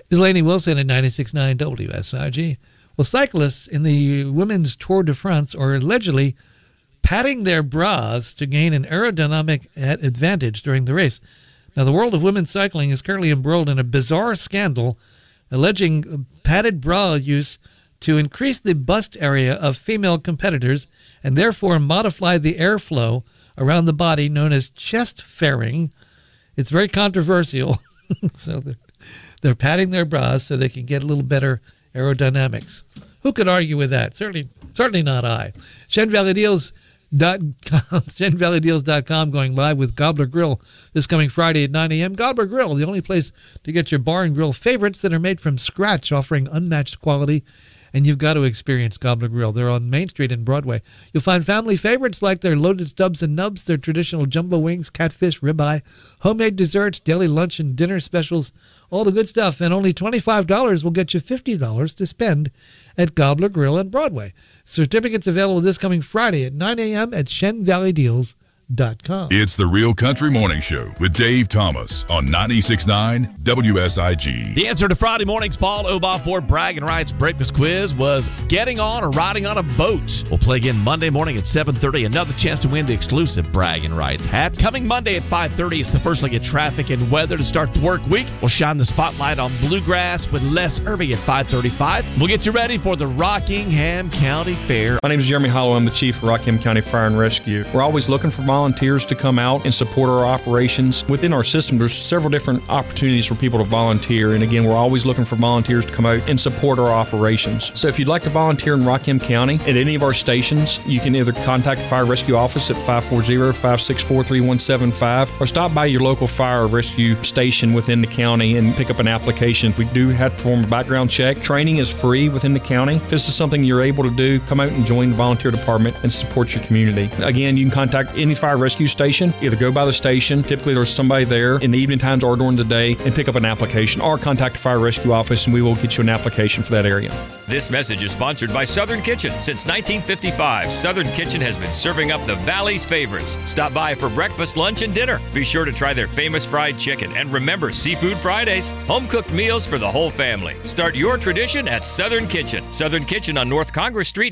Here's Lainey Wilson at 96.9 WSIG. Well, cyclists in the women's Tour de France are allegedly padding their bras to gain an aerodynamic advantage during the race. Now, the world of women's cycling is currently embroiled in a bizarre scandal alleging padded bra use to increase the bust area of female competitors and therefore modify the airflow around the body, known as chest fairing. It's very controversial. So they're padding their bras so they can get a little better aerodynamics. Who could argue with that? Certainly not I. ShenValleyDeals.com going live with Gobbler Grill this coming Friday at 9 a.m. Gobbler Grill, the only place to get your bar and grill favorites that are made from scratch, offering unmatched quality. And you've got to experience Gobbler Grill. They're on Main Street in Broadway. You'll find family favorites like their loaded stubs and nubs, their traditional jumbo wings, catfish, ribeye, homemade desserts, daily lunch and dinner specials, all the good stuff. And only $25 will get you $50 to spend at Gobbler Grill in Broadway. Certificates available this coming Friday at 9 a.m. at ShenValleyDeals.com. It's the Real Country Morning Show with Dave Thomas on 96.9 WSIG. The answer to Friday morning's Paul Obaugh Ford Bragging Rights Breakfast Quiz was getting on or riding on a boat. We'll play again Monday morning at 7:30. Another chance to win the exclusive Bragging Rights hat. Coming Monday at 5:30, it's the first look at traffic and weather to start the work week. We'll shine the spotlight on Bluegrass with Les Irby at 5:35. We'll get you ready for the Rockingham County Fair. My name is Jeremy Hollow. I'm the Chief of Rockingham County Fire and Rescue. We're always looking for volunteers to come out and support our operations. Within our system, there's several different opportunities for people to volunteer. And again, we're always looking for volunteers to come out and support our operations. So if you'd like to volunteer in Rockingham County at any of our stations, you can either contact the Fire Rescue Office at 540-564-3175 or stop by your local fire rescue station within the county and pick up an application. We do have to perform a background check. Training is free within the county. If this is something you're able to do, come out and join the volunteer department and support your community. Again, you can contact any fire rescue station, either go by the station, typically there's somebody there in the evening times or during the day, and pick up an application, or contact the Fire Rescue Office and we will get you an application for that area. This message is sponsored by Southern Kitchen. Since 1955, Southern Kitchen has been serving up the Valley's favorites. Stop by for breakfast, lunch, and dinner. Be sure to try their famous fried chicken, and remember Seafood Fridays, home-cooked meals for the whole family. Start your tradition at Southern Kitchen. Southern Kitchen on North Congress Street.